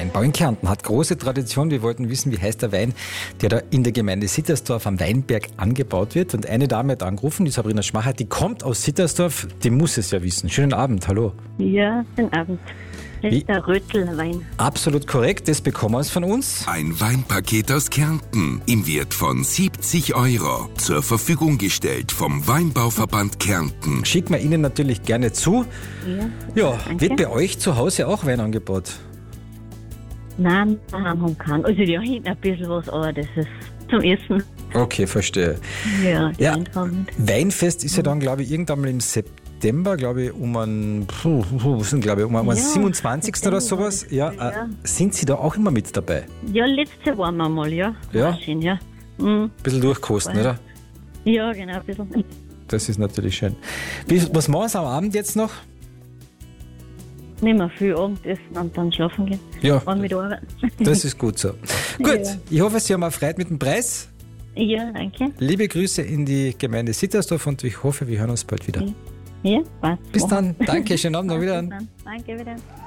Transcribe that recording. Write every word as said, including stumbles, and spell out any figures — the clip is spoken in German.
Weinbau in Kärnten hat große Tradition. Wir wollten wissen, wie heißt der Wein, der da in der Gemeinde Sittersdorf am Weinberg angebaut wird. Und eine Dame hat angerufen, die Sabrina Schmacher, die kommt aus Sittersdorf, die muss es ja wissen. Schönen Abend, hallo. Ja, schönen Abend. Das ist der Rötelwein. Absolut korrekt, das bekommen wir von uns. Ein Weinpaket aus Kärnten im Wert von siebzig Euro. Zur Verfügung gestellt vom Weinbauverband Kärnten. Schicken wir Ihnen natürlich gerne zu. Ja, Ja, danke. wird bei euch zu Hause auch Wein angebaut? Nein, daheim haben kann. Also ja, hinten ein bisschen was, aber das ist zum Essen. Okay, verstehe. Ja, Ja, eintragen. Weinfest ist ja dann, glaube ich, irgendwann mal im September, glaube ich, um einen, puh, puh, was sind, glaube ich, um einen Ja, siebenundzwanzigsten oder September. sowas. Ja, Ja. äh, sind Sie da auch immer mit dabei? Ja, letzte waren wir mal, ja. Ja? War schön, ja. Mhm. Ein bisschen durchkosten, oder? Ja, genau, ein bisschen. Das ist natürlich schön. Wie, was machen Sie am Abend jetzt noch? Nicht mehr viel Abendessen und dann schlafen gehen. Ja, Und mit arbeiten. das ist gut so. Gut, Ja. ich hoffe, Sie haben auch Freude mit dem Preis. Ja, danke. Liebe Grüße in die Gemeinde Sittersdorf und ich hoffe, wir hören uns bald wieder. Ja, passt. Bis dann. Danke, schönen Abend, noch wieder. Bis dann. Danke, wieder.